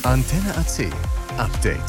Antenne AC Update.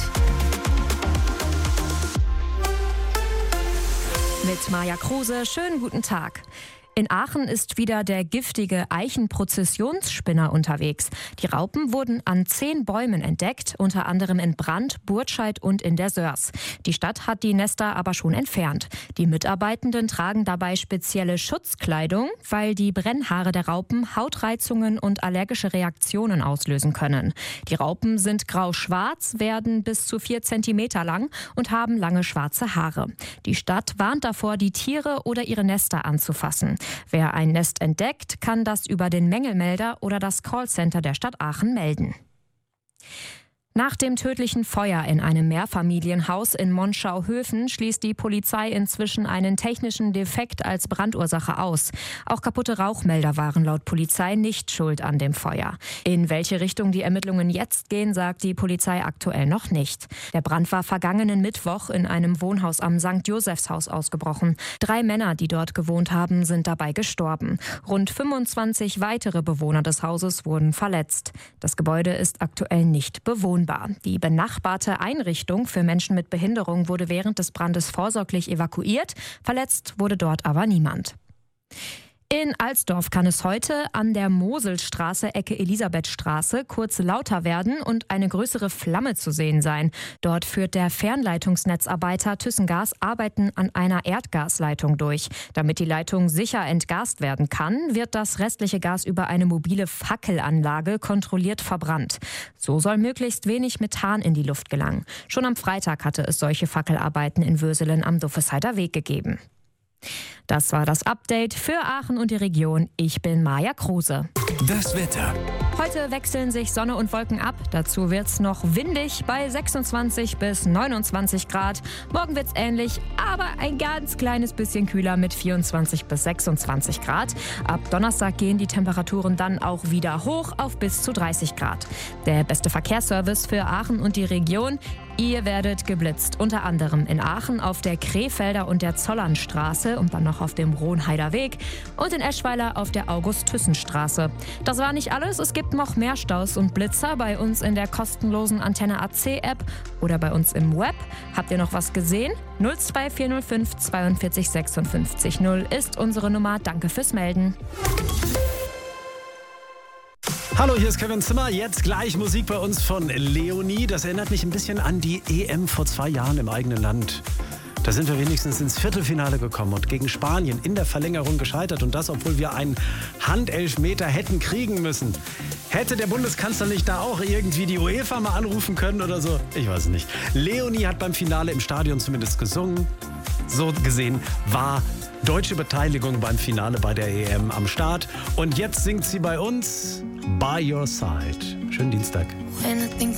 Mit Maja Kruse, schönen guten Tag. In Aachen ist wieder der giftige Eichenprozessionsspinner unterwegs. Die Raupen wurden an 10 Bäumen entdeckt, unter anderem in Brand, Burtscheid und in der Sörs. Die Stadt hat die Nester aber schon entfernt. Die Mitarbeitenden tragen dabei spezielle Schutzkleidung, weil die Brennhaare der Raupen Hautreizungen und allergische Reaktionen auslösen können. Die Raupen sind grau-schwarz, werden bis zu 4 Zentimeter lang und haben lange schwarze Haare. Die Stadt warnt davor, die Tiere oder ihre Nester anzufassen. Wer ein Nest entdeckt, kann das über den Mängelmelder oder das Callcenter der Stadt Aachen melden. Nach dem tödlichen Feuer in einem Mehrfamilienhaus in Monschau-Höfen schließt die Polizei inzwischen einen technischen Defekt als Brandursache aus. Auch kaputte Rauchmelder waren laut Polizei nicht schuld an dem Feuer. In welche Richtung die Ermittlungen jetzt gehen, sagt die Polizei aktuell noch nicht. Der Brand war vergangenen Mittwoch in einem Wohnhaus am St. Josephshaus ausgebrochen. 3 Männer, die dort gewohnt haben, sind dabei gestorben. Rund 25 weitere Bewohner des Hauses wurden verletzt. Das Gebäude ist aktuell nicht bewohnbar. Die benachbarte Einrichtung für Menschen mit Behinderung wurde während des Brandes vorsorglich evakuiert. Verletzt wurde dort aber niemand. In Alsdorf kann es heute an der Moselstraße, Ecke Elisabethstraße, kurz lauter werden und eine größere Flamme zu sehen sein. Dort führt der Fernleitungsnetzarbeiter ThyssenGas Arbeiten an einer Erdgasleitung durch. Damit die Leitung sicher entgast werden kann, wird das restliche Gas über eine mobile Fackelanlage kontrolliert verbrannt. So soll möglichst wenig Methan in die Luft gelangen. Schon am Freitag hatte es solche Fackelarbeiten in Würselen am Duffesheider Weg gegeben. Das war das Update für Aachen und die Region. Ich bin Maja Kruse. Das Wetter. Heute wechseln sich Sonne und Wolken ab. Dazu wird es noch windig bei 26 bis 29 Grad. Morgen wird es ähnlich, aber ein ganz kleines bisschen kühler mit 24 bis 26 Grad. Ab Donnerstag gehen die Temperaturen dann auch wieder hoch auf bis zu 30 Grad. Der beste Verkehrsservice für Aachen und die Region. Ihr werdet geblitzt, unter anderem in Aachen auf der Krefelder und der Zollernstraße und dann noch auf dem Rohnheider Weg und in Eschweiler auf der August-Thyssen-Straße. Das war nicht alles, es gibt noch mehr Staus und Blitzer bei uns in der kostenlosen Antenne AC App oder bei uns im Web. Habt ihr noch was gesehen? 02405 42 56 0 ist unsere Nummer. Danke fürs Melden. Hallo, hier ist Kevin Zimmer. Jetzt gleich Musik bei uns von Leonie. Das erinnert mich ein bisschen an die EM vor 2 Jahren im eigenen Land. Da sind wir wenigstens ins Viertelfinale gekommen und gegen Spanien in der Verlängerung gescheitert. Und das, obwohl wir einen Handelfmeter hätten kriegen müssen. Hätte der Bundeskanzler nicht da auch irgendwie die UEFA mal anrufen können oder so? Ich weiß es nicht. Leonie hat beim Finale im Stadion zumindest gesungen. So gesehen war deutsche Beteiligung beim Finale bei der EM am Start. Und jetzt singt sie bei uns By Your Side. Schönen Dienstag. When I think